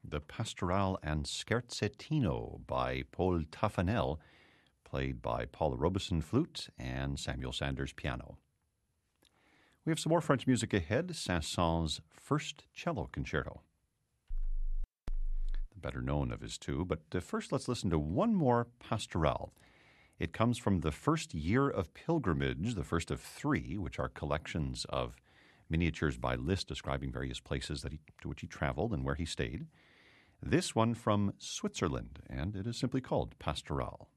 the Pastoral and Scherzettino by Paul Taffanel, played by Paul Robeson flute and Samuel Sanders piano. We have some more French music ahead, Saint-Saëns' First Cello Concerto, the better known of his two, but first let's listen to one more pastoral. It comes from the First Year of Pilgrimage, the first of three, which are collections of miniatures by Liszt describing various places to which he traveled and where he stayed. This one from Switzerland, and it is simply called Pastoral.